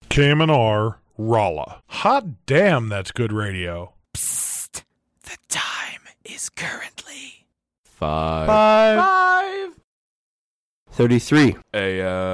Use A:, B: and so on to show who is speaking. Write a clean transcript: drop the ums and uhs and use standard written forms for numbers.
A: KMNR, Rolla. Hot damn, that's good radio.
B: Psst. The time is currently
C: 5:33
B: a.m.